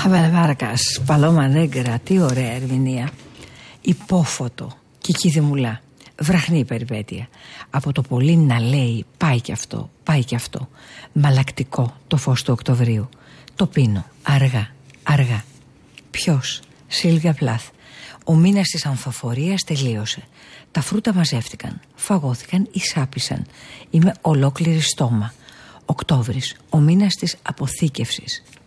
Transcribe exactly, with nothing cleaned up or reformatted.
Χαβana Βάρκας, Παλώμα Νέγκρα, τι ωραία ερμηνεία. Υπόφωτο, Κική Δημουλά. Βραχνή περιπέτεια. Από το πολύ να λέει πάει κι αυτό, πάει κι αυτό. Μαλακτικό το φως του Οκτωβρίου. Το πίνω, αργά, αργά. Ποιος? Σίλβια Πλάθ. Ο μήνας της ανθοφορίας τελείωσε. Τα φρούτα μαζεύτηκαν, φαγώθηκαν ή σάπισαν. Είμαι ολόκληρη στόμα. Οκτώβρης, ο μήνας της αποθήκευσης,